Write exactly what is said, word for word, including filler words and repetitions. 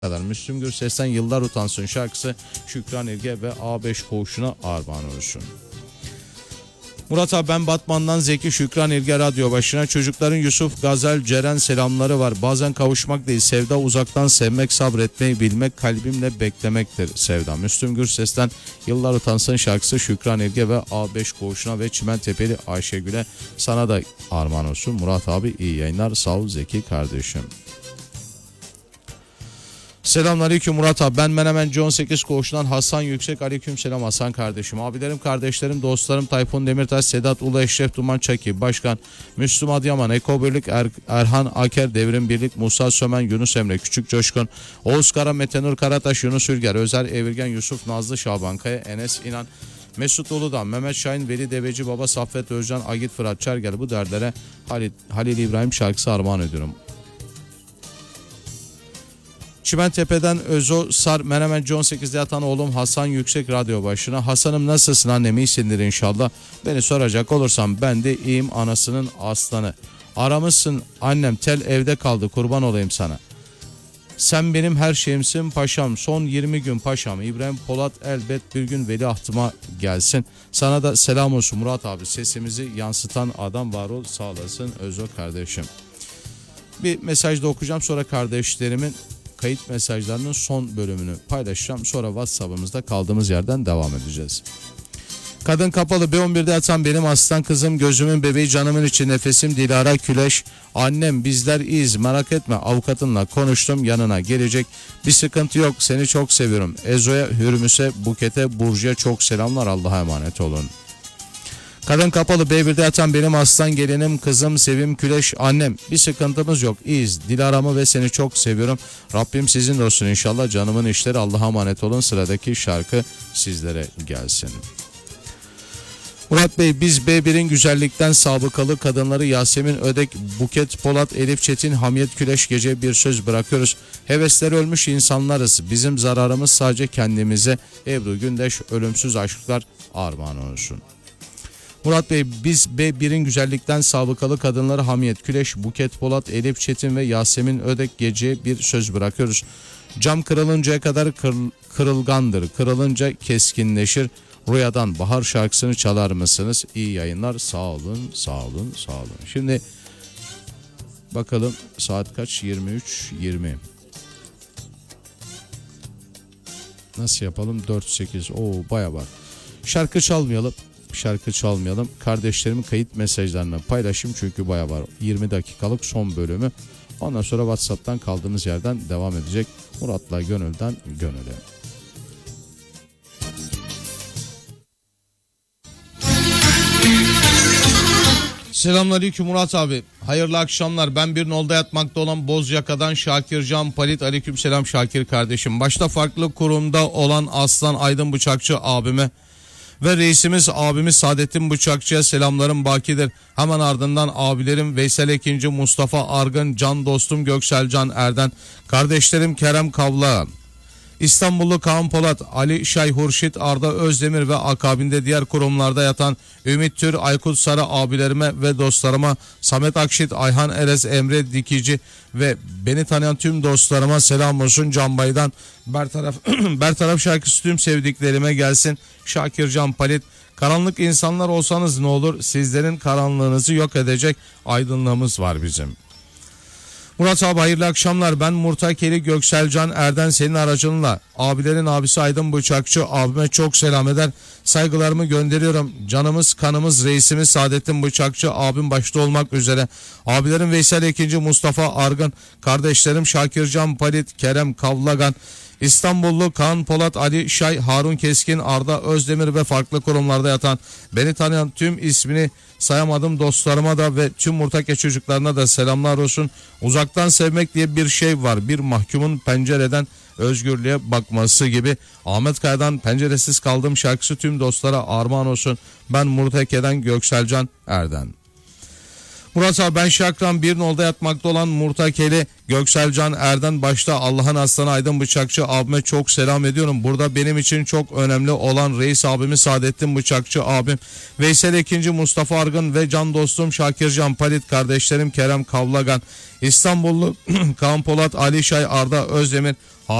kadar. Müslüm Gürses'ten Yıllar Utansın şarkısı Şükran İlge ve A beş Koğuşu'na armağan olsun. Murat abi ben Batman'dan Zeki Şükran İlge radyo başına. Çocukların Yusuf, Gazel, Ceren selamları var. Bazen kavuşmak değil sevda, uzaktan sevmek, sabretmeyi bilmek, kalbimle beklemektir sevda. Müslüm Gürses'ten Yıllar Utansın şarkısı Şükran İlge ve A beş Koğuşu'na ve Çimentepe'li Ayşegül'e sana da armağan olsun. Murat abi iyi yayınlar, sağ ol Zeki kardeşim. Selamünaleyküm Murat abi, ben Menemen on sekiz Koğuşu'ndan Hasan Yüksek. Aleyküm selam Hasan kardeşim. Abilerim, kardeşlerim, dostlarım Tayfun Demirtaş, Sedat Ulu, Eşref Duman Çaki, Başkan Müslüm Adıyaman, Eko Birlik, er, Erhan Aker, Devrim Birlik, Musa Sömen, Yunus Emre, Küçük Coşkun, Oğuz Kara, Metenur Karataş, Yunus Ülger, Özer Evirgen, Yusuf Nazlı, Şaban Kaya, Enes İnan, Mesut Ulu'dan, Mehmet Şahin, Veli Deveci, Baba Saffet Özcan, Agit Fırat Çergel, bu derlere Halil, Halil İbrahim şarkısı armağan ediyorum. Çimentepe'den Özo Sar, Menemen on sekizde yatan oğlum Hasan Yüksek radyo başına. Hasan'ım nasılsın annem, iyisindir inşallah. Beni soracak olursam ben de iyiyim, anasının aslanı. Aramışsın annem, tel evde kaldı, kurban olayım sana. Sen benim her şeyimsin paşam, son yirmi gün paşam. İbrahim Polat elbet bir gün veliahtıma gelsin. Sana da selam olsun Murat abi, sesimizi yansıtan adam var ol, sağ olasın Özo kardeşim. Bir mesaj da okuyacağım, sonra kardeşlerimin kayıt mesajlarının son bölümünü paylaşacağım. Sonra WhatsApp'ımızda kaldığımız yerden devam edeceğiz. Kadın kapalı, B on birde yatan benim aslan kızım, gözümün bebeği, canımın içi nefesim Dilara Küleş. Annem bizler iyiyiz, merak etme, avukatınla konuştum, yanına gelecek, bir sıkıntı yok, seni çok seviyorum. Ezo'ya, Hürmüs'e, Buket'e, Burcu'ya çok selamlar, Allah'a emanet olun. Kadın kapalı, B birde yatan benim aslan gelinim, kızım Sevim Küleş. Annem bir sıkıntımız yok, iyiyiz, Dilara'mı ve seni çok seviyorum. Rabbim sizin olsun inşallah, canımın işleri, Allah'a emanet olun. Sıradaki şarkı sizlere gelsin. Murat Bey, biz B bir'in güzellikten sabıkalı kadınları Yasemin Ödek, Buket Polat, Elif Çetin, Hamiyet Küleş gece bir söz bırakıyoruz. Hevesleri ölmüş insanlarız, bizim zararımız sadece kendimize. Ebru Gündeş, ölümsüz aşklar armağan olsun. Murat Bey, biz B bir'in güzellikten sabıkalı kadınları Hamiyet Küleş, Buket Polat, Elif Çetin ve Yasemin Ödek geceye bir söz bırakıyoruz. Cam kırılıncaya kadar kır, kırılgandır, kırılınca keskinleşir. Rüyadan Bahar şarkısını çalar mısınız? İyi yayınlar, sağ olun, sağ olun, sağ olun. Şimdi bakalım saat kaç? yirmi üç yirmi. Nasıl yapalım? dört sekiz. Oo, baya var. Şarkı çalmayalım. Şarkı çalmayalım. Kardeşlerimin kayıt mesajlarını paylaşayım çünkü baya var. yirmi dakikalık son bölümü. Ondan sonra WhatsApp'tan kaldığımız yerden devam edecek. Murat'la gönülden gönüle. Selamünaleyküm Murat abi. Hayırlı akşamlar. Ben bir nolda yatmakta olan Bozyaka'dan Şakir Can Palit. Aleykümselam Şakir kardeşim. Başta farklı kurumda olan Aslan Aydın Bıçakçı abime ve reisimiz abimiz Saadettin Bıçakçı'ya selamlarım bakidir. Hemen ardından abilerim Veysel Ekinci, Mustafa Argın, can dostum Göksel Can Erden, kardeşlerim Kerem Kavlağan, İstanbullu Kaan Polat, Ali Şay Hurşit, Arda Özdemir ve akabinde diğer kurumlarda yatan Ümit Tür, Aykut Sarı abilerime ve dostlarıma, Samet Akşit, Ayhan Erez, Emre Dikici ve beni tanıyan tüm dostlarıma selam olsun. Can Bay'dan Bertaraf, Bertaraf şarkısı tüm sevdiklerime gelsin. Şakir Can Palit. Karanlık insanlar olsanız ne olur, sizlerin karanlığınızı yok edecek aydınlığımız var bizim. Murat abi hayırlı akşamlar, ben Murtakeli Gökselcan Erden, senin aracınla abilerin abisi Aydın Bıçakçı abime çok selam eder, saygılarımı gönderiyorum. Canımız kanımız reisimiz Saadettin Bıçakçı abim başta olmak üzere abilerim Veysel Ekinci, Mustafa Argın, kardeşlerim Şakircan Palit, Kerem Kavlagan, İstanbullu Kaan Polat, Ali Şay, Harun Keskin, Arda Özdemir ve farklı kurumlarda yatan beni tanıyan tüm ismini sayamadım dostlarıma da ve tüm Murtake çocuklarına da selamlar olsun. Uzaktan sevmek diye bir şey var. Bir mahkumun pencereden özgürlüğe bakması gibi. Ahmet Kaya'dan Penceresiz Kaldım şarkısı tüm dostlara armağan olsun. Ben Murtake'den Gökselcan Erden. Murat abi ben Şakran bir nolda yatmakta olan Murtakeli Gökselcan Erden başta Allah'ın aslanı Aydın Bıçakçı abime çok selam ediyorum. Burada benim için çok önemli olan reis abimi Saadettin Bıçakçı abim, Veysel ikinci Mustafa Argın ve can dostum Şakircan Palit, kardeşlerim Kerem Kavlagan, İstanbullu Kaan Polat, Ali Şay, Arda Özdemir,